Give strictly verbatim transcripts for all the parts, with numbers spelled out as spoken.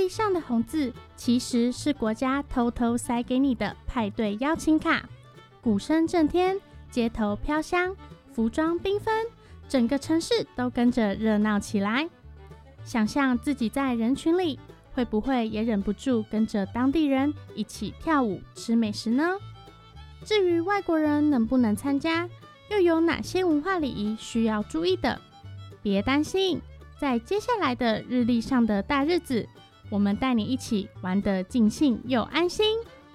上的红字其实是国家偷偷塞给你的派对邀请卡，鼓声震天，街头飘香，服装缤纷，整个城市都跟着热闹起来。想象自己在人群里，会不会也忍不住跟着当地人一起跳舞吃美食呢？至于外国人能不能参加，又有哪些文化礼仪需要注意的？别担心，在接下来的日历上的大日子，我们带你一起玩得尽兴又安心。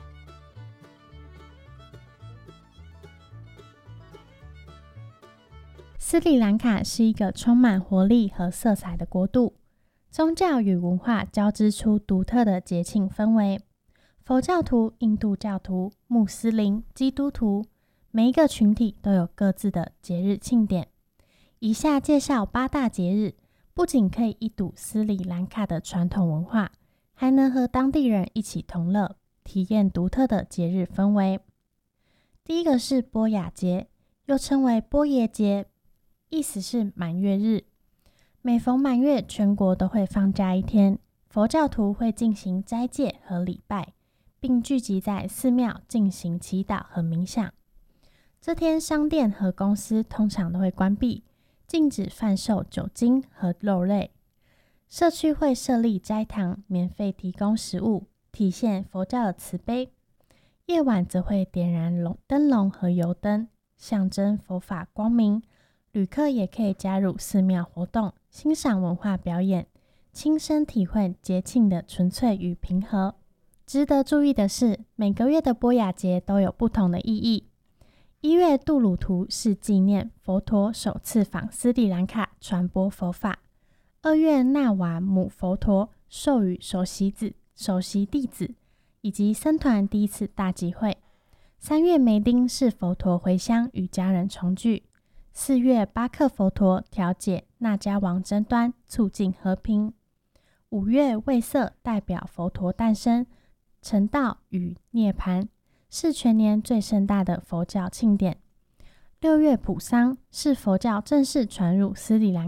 斯里兰卡是一个充满活力和色彩的国度，宗教与文化交织出独特的节庆氛围。佛教徒、印度教徒、穆斯林、基督徒，每一个群体都有各自的节日庆典。以下介绍八大节日，不仅可以一睹斯里兰卡的传统文化，还能和当地人一起同乐，体验独特的节日氛围。第一个是波雅节，又称为波耶节，意思是满月日。每逢满月，全国都会放假一天，佛教徒会进行斋戒和礼拜，并聚集在寺庙进行祈祷和冥想。这天，商店和公司通常都会关闭，禁止贩售酒精和肉类。社区会设立斋堂，免费提供食物，体现佛教的慈悲。夜晚则会点燃灯笼和油灯，象征佛法光明。旅客也可以加入寺庙活动，欣赏文化表演，亲身体会节庆的纯粹与平和。值得注意的是，每个月的波雅节都有不同的意义。一月杜鲁图是纪念佛陀首次访斯里兰卡传播佛法。二月纳瓦姆佛陀授予首席子、首席弟子以及僧团第一次大集会。三月梅丁是佛陀回乡与家人重聚。四月巴克佛陀调解那迦王争端，促进和平。五月卫色代表佛陀诞生、成道与涅槃，是全年最盛大的佛教庆典。六月普桑是佛教正式传入斯里兰